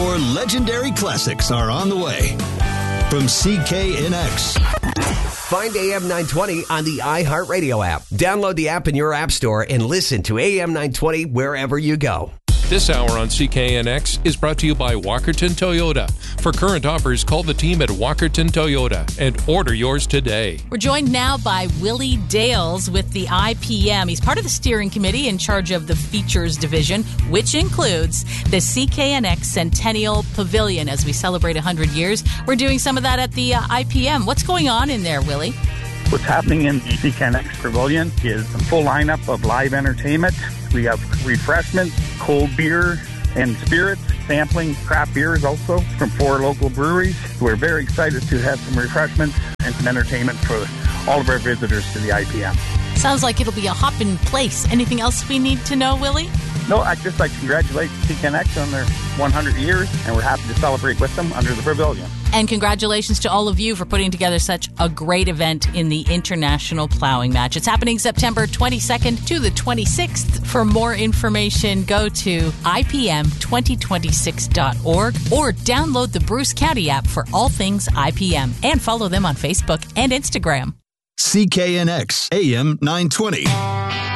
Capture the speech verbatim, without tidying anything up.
More legendary classics are on the way. From C K N X. Find A M nine twenty on the iHeartRadio app. Download the app in your app store and listen to A M nine twenty wherever you go. This hour on C K N X is brought to you by Walkerton Toyota. For current offers, call the team at Walkerton Toyota and order yours today. We're joined now by Willie Dales with the I P M. He's part of the steering committee in charge of the features division, which includes the C K N X Centennial Pavilion. As we celebrate one hundred years, we're doing some of that at the uh, I P M. What's going on in there, Willie? What's happening in the C K N X Pavilion is a full lineup of live entertainment. We have refreshments, cold beer, and spirits, sampling craft beers also from four local breweries. We're very excited to have some refreshments and some entertainment for all of our visitors to the I P M. Sounds like it'll be a hopping place. Anything else we need to know, Willie? No, I'd just like to congratulate C K N X on their one hundred years, and we're happy to celebrate with them under the pavilion. And congratulations to all of you for putting together such a great event in the International Plowing Match. It's happening September twenty-second to the twenty-sixth. For more information, go to I P M twenty twenty-six dot org or download the Bruce County app for all things I P M. And follow them on Facebook and Instagram. C K N X A M nine twenty.